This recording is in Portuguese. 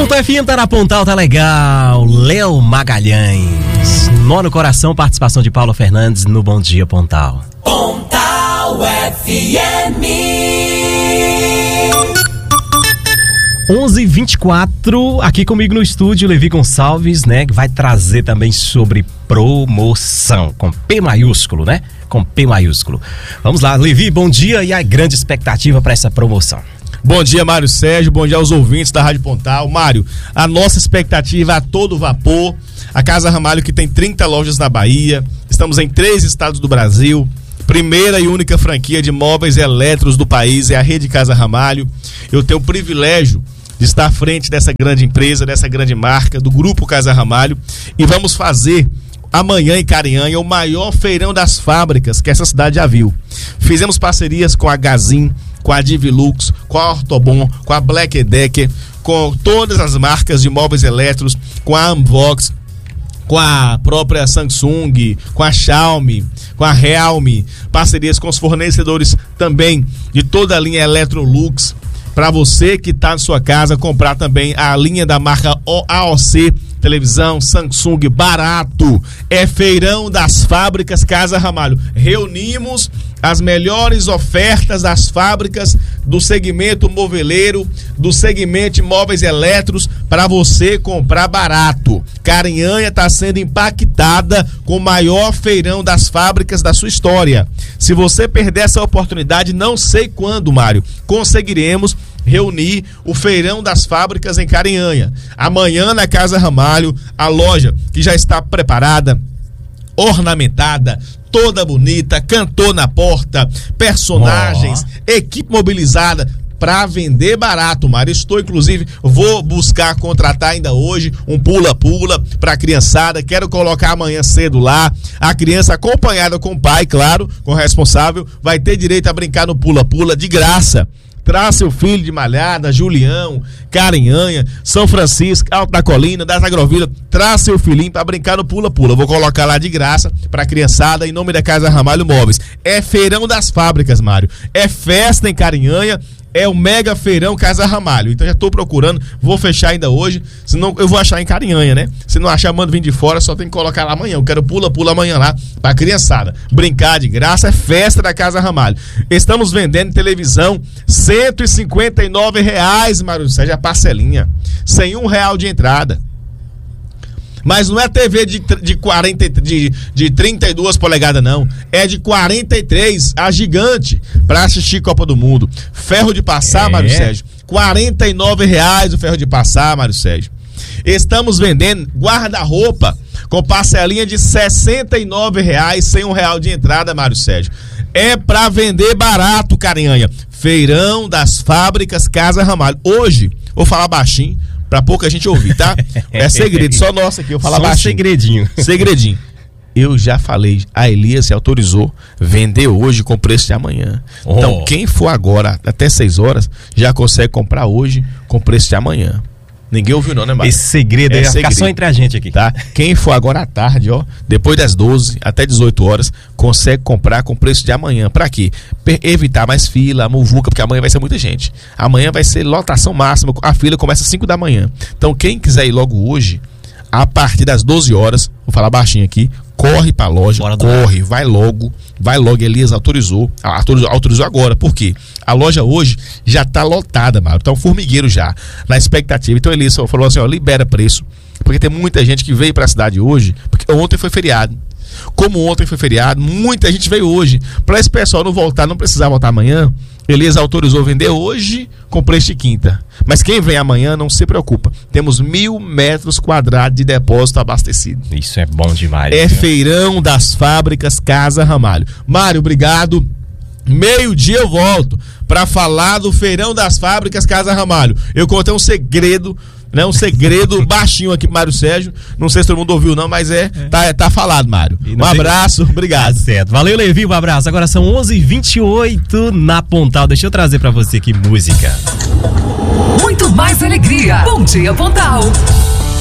Pontal FM tá na Pontal, tá legal. Léo Magalhães. Nó no coração, participação de Paulo Fernandes no Bom Dia Pontal. Pontal FM 11h24, aqui comigo no estúdio, Levi Gonçalves, né? Que vai trazer também sobre promoção, com P maiúsculo, né? Com P maiúsculo. Vamos lá, Levi, bom dia e a grande expectativa para essa promoção. Bom dia, Mário Sérgio, bom dia aos ouvintes da Rádio Pontal. Mário, a nossa expectativa a todo vapor, a Casa Ramalho que tem 30 lojas na Bahia, estamos em 3 estados do Brasil, primeira e única franquia de móveis elétricos do país é a Rede Casa Ramalho. Eu tenho o privilégio de estar à frente dessa grande empresa, dessa grande marca, do Grupo Casa Ramalho, e vamos fazer amanhã em Carinhanha o maior feirão das fábricas que essa cidade já viu. Fizemos parcerias com a Gazin, com a Divilux, com a Ortobon, com a Black Decker, com todas as marcas de móveis elétricos, com a Amvox, com a própria Samsung, com a Xiaomi, com a Realme, parcerias com os fornecedores também de toda a linha Electrolux, para você que está na sua casa comprar também a linha da marca AOC, televisão, Samsung, barato. É feirão das fábricas Casa Ramalho. Reunimos as melhores ofertas das fábricas do segmento moveleiro, do segmento de móveis elétricos, para você comprar barato. Carinhanha está sendo impactada com o maior feirão das fábricas da sua história. Se você perder essa oportunidade, não sei quando, Mário, conseguiremos reunir o feirão das fábricas em Carinhanha. Amanhã na Casa Ramalho, a loja que já está preparada, ornamentada, toda bonita, cantor na porta, personagens, equipe mobilizada para vender barato, Mário. Estou, inclusive, vou buscar contratar ainda hoje um pula-pula para a criançada. Quero colocar amanhã cedo lá. A criança acompanhada com o pai, claro, com o responsável, vai ter direito a brincar no pula-pula de graça. Traz seu filho de Malhada, Julião, Carinhanha, São Francisco, Alto da Colina, das Agrovilas. Traz seu filhinho para brincar no pula-pula. Vou colocar lá de graça para criançada em nome da Casa Ramalho Móveis. É feirão das fábricas, Mário. É festa em Carinhanha. É o mega feirão Casa Ramalho. Então já tô procurando, vou fechar ainda hoje, senão eu vou achar em Carinhanha, né? Se não achar, mando vir de fora, só tem que colocar lá amanhã. Eu quero pula-pula amanhã lá pra criançada. Brincar de graça, é festa da Casa Ramalho. Estamos vendendo televisão R$159, Mário Sérgio, a parcelinha. Sem R$1 de entrada. Mas não é TV de 32 polegadas, não. É de 43, a gigante, pra assistir Copa do Mundo. Ferro de passar, Mário Sérgio, R$49 o ferro de passar, Mário Sérgio. Estamos vendendo guarda-roupa com parcelinha de R$69, sem R$1 de entrada, Mário Sérgio. É pra vender barato, Carinhanha. Feirão das fábricas Casa Ramalho. Hoje, vou falar baixinho, pra pouca gente ouvir, tá? É segredo, só nosso aqui, eu falo baixinho. Segredinho. Eu já falei, a Elias se autorizou vender hoje com preço de amanhã. Então, quem for agora até 6 horas, já consegue comprar hoje com preço de amanhã. Ninguém ouviu não, né, Mário? Esse segredo aí vai ficar só entre a gente aqui. Tá? Quem for agora à tarde, ó, depois das 12 até 18 horas, consegue comprar com preço de amanhã. Pra quê? Evitar mais fila, muvuca, porque amanhã vai ser muita gente. Amanhã vai ser lotação máxima, a fila começa às 5 da manhã. Então quem quiser ir logo hoje, a partir das 12 horas, vou falar baixinho aqui, corre pra loja, vai logo, Elias autorizou agora, por quê? A loja hoje já tá lotada, Mário, tá um formigueiro já, na expectativa. Então Elias falou assim, ó, libera preço, porque tem muita gente que veio pra cidade hoje, porque ontem foi feriado. Como ontem foi feriado, muita gente veio hoje. Para esse pessoal não voltar, não precisar voltar amanhã, Elias autorizou vender hoje com preço de quinta. Mas quem vem amanhã não se preocupa. Temos 1.000 metros quadrados de depósito abastecido. Isso é bom demais. É feirão das fábricas Casa Ramalho. Mário, obrigado. Meio-dia eu volto para falar do feirão das fábricas Casa Ramalho. Eu contei um segredo, né? Um segredo baixinho aqui pro Mário Sérgio. Não sei se todo mundo ouviu não, mas tá falado, Mário. Um abraço, obrigado. Tá certo. Valeu, Levi, um abraço. Agora são 11h28 na Pontal. Deixa eu trazer pra você aqui música. Muito mais alegria. Bom Dia Pontal.